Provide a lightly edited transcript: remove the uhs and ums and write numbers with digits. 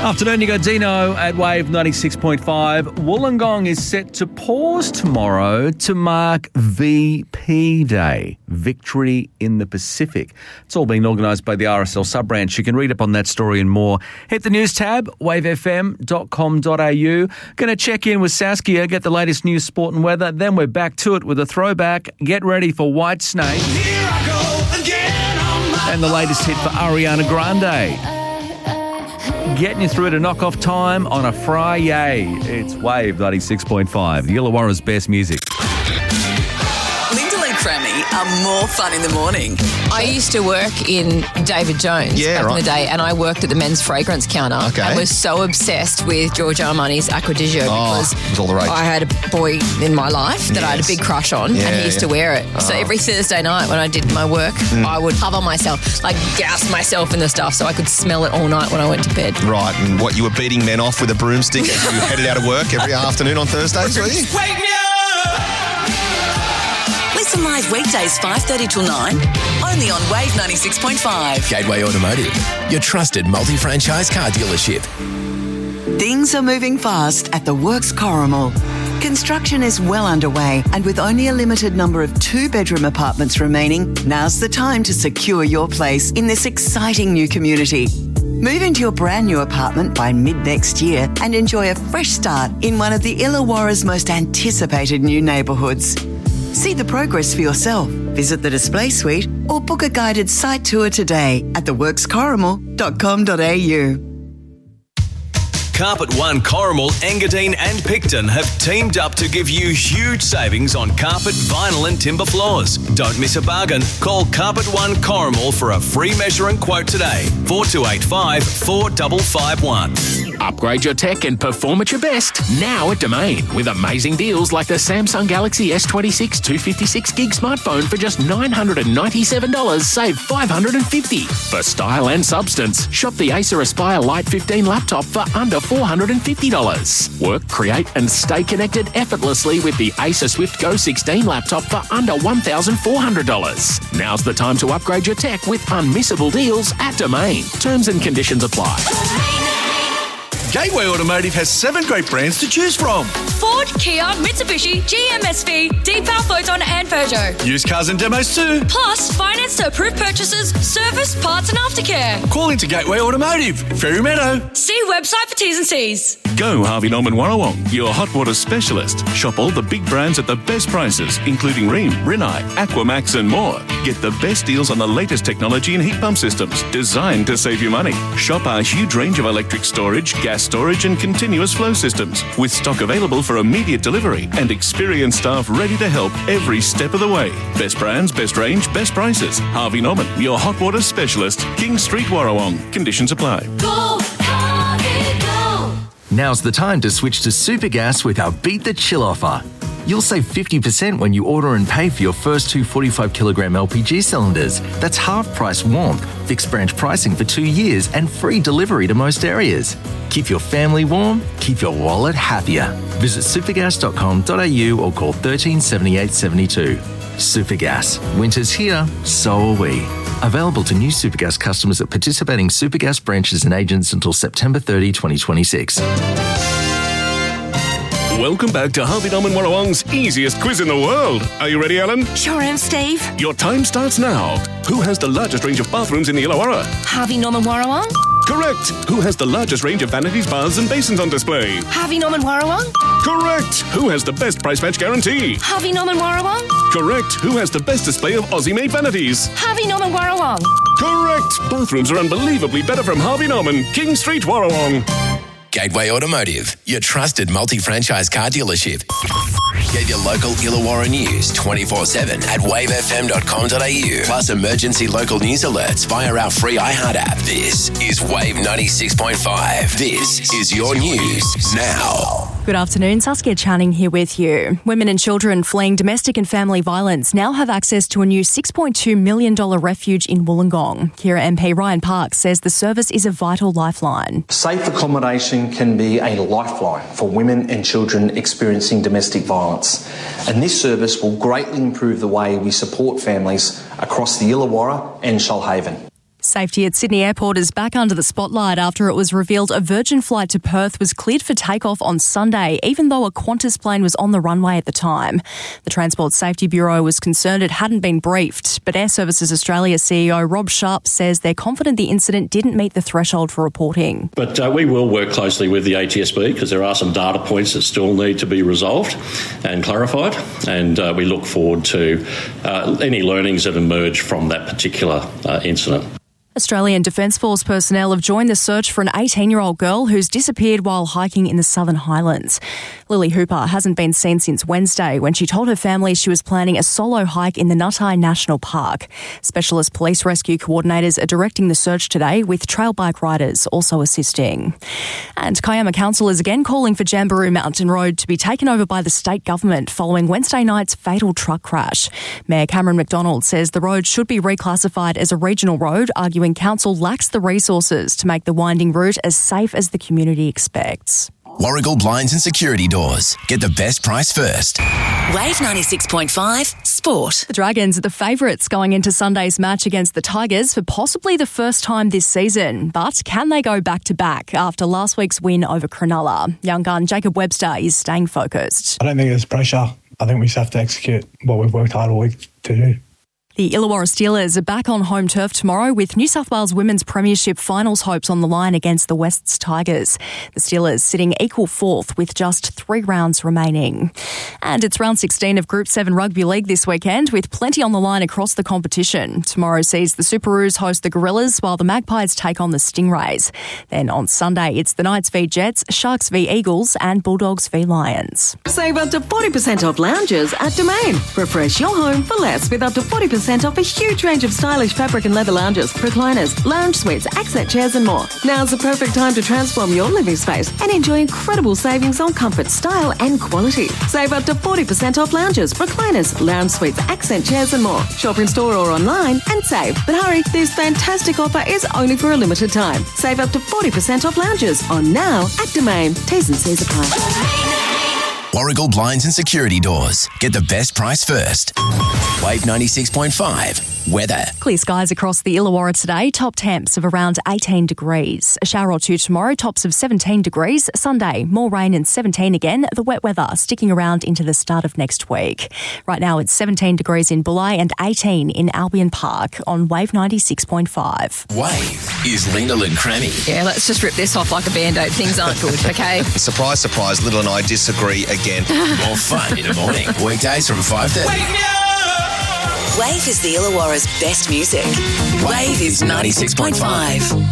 Afternoon, you got Dino at Wave 96.5. Wollongong is set to pause tomorrow to mark VP Day, Victory in the Pacific. It's all being organised by the RSL sub-branch. You can read up on that story and more. Hit the news tab, wavefm.com.au. Going to check in with Saskia, get the latest news, sport and weather. Then we're back to it with a throwback. Get ready for Whitesnake. Here I go again on my and the latest hit for Ariana Grande. Getting you through to knock-off time on a Friday. It's Wave 96.5, the Illawarra's best music. Linda and Crammy are more fun in the morning. I used to work in David Jones back in the day, and I worked at the men's fragrance counter. Okay. I was so obsessed with Giorgio Armani's Acqua di Gio because it was all the rage. I had a boy in my life that I had a big crush on, and he used to wear it. So every Thursday night when I did my work, I would cover myself, like gas myself in the stuff so I could smell it all night when I went to bed. Right, and what, you were beating men off with a broomstick as you headed out of work every afternoon on Thursdays, were you? Wake me up! Listen live weekdays 5:30 till 9, only on Wave 96.5. Gateway Automotive, your trusted multi-franchise car dealership. Things are moving fast at the Works Corrimal. Construction is well underway, and with only a limited number of two-bedroom apartments remaining, now's the time to secure your place in this exciting new community. Move into your brand new apartment by mid-next year and enjoy a fresh start in one of the Illawarra's most anticipated new neighbourhoods. See the progress for yourself. Visit the display suite or book a guided site tour today at theworkscorrimal.com.au. Carpet One Corrimal, Engadine and Picton have teamed up to give you huge savings on carpet, vinyl and timber floors. Don't miss a bargain. Call Carpet One Corrimal for a free measure and quote today. 4285 4551. Upgrade your tech and perform at your best now at Domain with amazing deals like the Samsung Galaxy S26 256 gig smartphone for just $997, save $550. For style and substance, shop the Acer Aspire Lite 15 laptop for under $450. Work, create and stay connected effortlessly with the Acer Swift Go 16 laptop for under $1,400. Now's the time to upgrade your tech with unmissable deals at Domain. Terms and conditions apply. Gateway Automotive has 7 great brands to choose from. Ford, Kia, Mitsubishi, GMSV, Deepal, Photon and Peugeot. Used cars and demos too. Plus, finance to approved purchases, service, parts and aftercare. Call into Gateway Automotive, Ferry Meadow. See website for T's and C's. Go Harvey Norman Warrawong, your hot water specialist. Shop all the big brands at the best prices, including Rheem, Rinnai, Aquamax and more. Get the best deals on the latest technology and heat pump systems designed to save you money. Shop our huge range of electric storage, gas storage and continuous flow systems with stock available for immediate delivery and experienced staff ready to help every step of the way. Best brands, best range, best prices. Harvey Norman, your hot water specialist. King Street, Warrawong. Conditions apply. Go, Harvey, go! Now's the time to switch to Supergas with our Beat the Chill offer. You'll save 50% when you order and pay for your first 2 45-kilogram LPG cylinders. That's half-price warmth, fixed branch pricing for 2 years and free delivery to most areas. Keep your family warm, keep your wallet happier. Visit supergas.com.au or call 13 78 72. Supergas. Winter's here, so are we. Available to new Supergas customers at participating Supergas branches and agents until September 30, 2026. Welcome back to Harvey Norman Warrawong's easiest quiz in the world. Are you ready, Alan? Sure am, Steve. Your time starts now. Who has the largest range of bathrooms in the Illawarra? Harvey Norman Warrawong. Correct. Who has the largest range of vanities, baths and basins on display? Harvey Norman Warrawong. Correct. Who has the best price match guarantee? Harvey Norman Warrawong. Correct. Who has the best display of Aussie-made vanities? Harvey Norman Warrawong. Correct. Bathrooms are unbelievably better from Harvey Norman, King Street, Warrawong. Gateway Automotive, your trusted multi-franchise car dealership. Get your local Illawarra news 24/7 at wavefm.com.au. Plus emergency local news alerts via our free iHeart app. This is Wave 96.5. This is your news now. Good afternoon, Saskia Channing here with you. Women and children fleeing domestic and family violence now have access to a new $6.2 million refuge in Wollongong. Kira MP Ryan Parks says the service is a vital lifeline. Safe accommodation can be a lifeline for women and children experiencing domestic violence, and this service will greatly improve the way we support families across the Illawarra and Shoalhaven. Safety at Sydney Airport is back under the spotlight after it was revealed a Virgin flight to Perth was cleared for takeoff on Sunday, even though a Qantas plane was on the runway at the time. The Transport Safety Bureau was concerned it hadn't been briefed, but Air Services Australia CEO Rob Sharp says they're confident the incident didn't meet the threshold for reporting. But we will work closely with the ATSB because there are some data points that still need to be resolved and clarified, and we look forward to any learnings that emerge from that particular incident. Australian Defence Force personnel have joined the search for an 18-year-old girl who's disappeared while hiking in the Southern Highlands. Lily Hooper hasn't been seen since Wednesday when she told her family she was planning a solo hike in the Nutai National Park. Specialist police rescue coordinators are directing the search today, with trail bike riders also assisting. And Kiama Council is again calling for Jamberoo Mountain Road to be taken over by the state government following Wednesday night's fatal truck crash. Mayor Cameron McDonald says the road should be reclassified as a regional road, arguing council lacks the resources to make the winding route as safe as the community expects. Warragul Blinds and Security Doors. Get the best price first. Wave 96.5 Sport. The Dragons are the favourites going into Sunday's match against the Tigers for possibly the first time this season. But can they go back-to-back after last week's win over Cronulla? Young gun Jacob Webster is staying focused. I don't think there's pressure. I think we just have to execute what we've worked hard all week to do. The Illawarra Steelers are back on home turf tomorrow with New South Wales Women's Premiership finals hopes on the line against the West's Tigers. The Steelers sitting equal fourth with just 3 rounds remaining. And it's round 16 of Group 7 Rugby League this weekend with plenty on the line across the competition. Tomorrow sees the Superoos host the Gorillas while the Magpies take on the Stingrays. Then on Sunday it's the Knights v Jets, Sharks v Eagles and Bulldogs v Lions. Save up to 40% off lounges at Domain. Refresh your home for less with up to 40% off a huge range of stylish fabric and leather lounges, recliners, lounge suites, accent chairs and more. Now's the perfect time to transform your living space and enjoy incredible savings on comfort, style and quality. Save up to 40% off lounges, recliners, lounge suites, accent chairs and more. Shop in store or online and save. But hurry, this fantastic offer is only for a limited time. Save up to 40% off lounges on now at Domain. T's and C's apply. Warragul Blinds and Security Doors. Get the best price first. Wave 96.5. Weather. Clear skies across the Illawarra today. Top temps of around 18 degrees. A shower or two tomorrow. Tops of 17 degrees. Sunday, more rain and 17 again. The wet weather sticking around into the start of next week. Right now it's 17 degrees in Bulli and 18 in Albion Park on Wave 96.5. Wave is Linda and Crammy. Yeah, let's just rip this off like a Band-Aid. Things aren't good, okay? Surprise, surprise, Little and I disagree again. More fun in the morning. Weekdays from 5:30. Wave is the Illawarra's best music. Wave is 96.5.